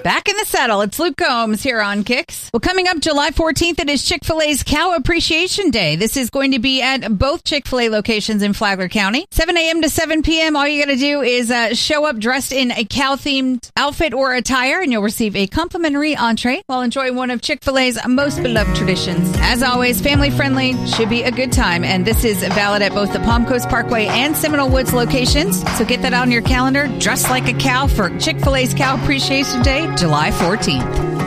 Back in the saddle, it's Luke Combs here on Kicks. Well, coming up July 14th, it is Chick-fil-A's Cow Appreciation Day. This is going to be at both Chick-fil-A locations in Flagler County. 7 a.m. to 7 p.m. All you got to do is show up dressed in a cow-themed outfit or attire, and you'll receive a complimentary entree while enjoying one of Chick-fil-A's most beloved traditions. As always, family-friendly, should be a good time, and this is valid at both the Palm Coast Parkway and Seminole Woods locations. So get that on your calendar. Dress like a cow for Chick-fil-A's Cow Appreciation Day, July 14th.